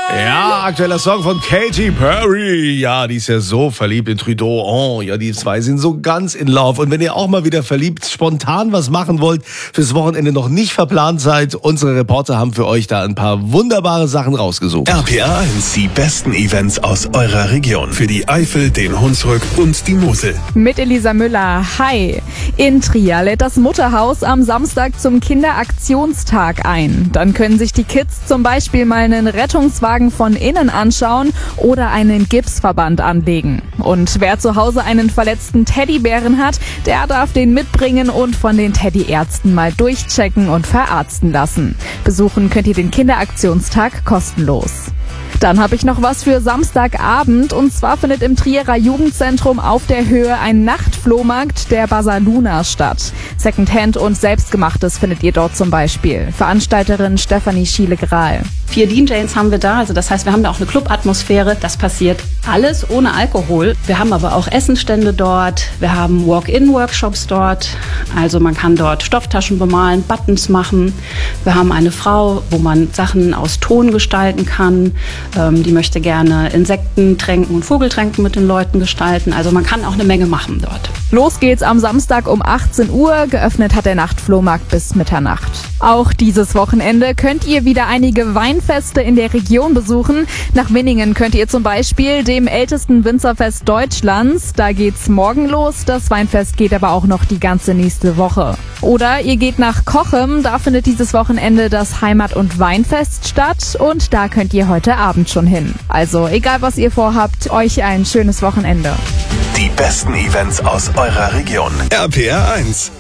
Ja, aktueller Song von Katy Perry. Ja, die ist ja so verliebt in Trudeau. Oh, ja, die zwei sind so ganz in love. Und wenn ihr auch mal wieder verliebt spontan was machen wollt, fürs Wochenende noch nicht verplant seid, unsere Reporter haben für euch da ein paar wunderbare Sachen rausgesucht. RPA 1, die besten Events aus eurer Region. Für die Eifel, den Hunsrück und die Mosel. Mit Elisa Müller. Hi. In Trier lädt das Mutterhaus am Samstag zum Kinderaktionstag ein. Dann können sich die Kids zum Beispiel mal einen Rettungswagen von innen anschauen oder einen Gipsverband anlegen. Und wer zu Hause einen verletzten Teddybären hat, der darf den mitbringen und von den Teddyärzten mal durchchecken und verarzten lassen. Besuchen könnt ihr den Kinderaktionstag kostenlos. Dann habe ich noch was für Samstagabend, und zwar findet im Trierer Jugendzentrum auf der Höhe ein Nachtflohmarkt der Basaluna statt. Secondhand und Selbstgemachtes findet ihr dort zum Beispiel. Veranstalterin Stefanie Schiele-Grahl. 4 DJs haben wir da, also das heißt, wir haben da auch eine Clubatmosphäre. Das passiert alles ohne Alkohol. Wir haben aber auch Essenstände dort, wir haben Walk-in-Workshops dort, also man kann dort Stofftaschen bemalen, Buttons machen. Wir haben eine Frau, wo man Sachen aus Ton gestalten kann, die möchte gerne Insektentränken und Vogeltränken mit den Leuten gestalten, also man kann auch eine Menge machen dort. Los geht's am Samstag um 18 Uhr, geöffnet hat der Nachtflohmarkt bis Mitternacht. Auch dieses Wochenende könnt ihr wieder einige Weinfeste in der Region besuchen. Nach Winningen könnt ihr zum Beispiel dem ältesten Winzerfest Deutschlands. Da geht's morgen los. Das Weinfest geht aber auch noch die ganze nächste Woche. Oder ihr geht nach Cochem. Da findet dieses Wochenende das Heimat- und Weinfest statt. Und da könnt ihr heute Abend schon hin. Also egal, was ihr vorhabt, euch ein schönes Wochenende. Die besten Events aus eurer Region. RPA 1.